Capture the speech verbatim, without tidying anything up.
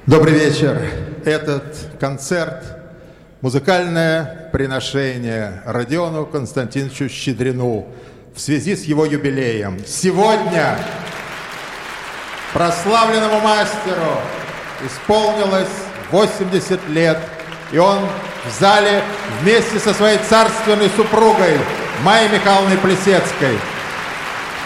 Добрый вечер. Этот концерт – музыкальное приношение Родиону Константиновичу Щедрину в связи с его юбилеем. Сегодня прославленному мастеру исполнилось восемьдесят лет, и он в зале вместе со своей царственной супругой Майей Михайловной Плесецкой.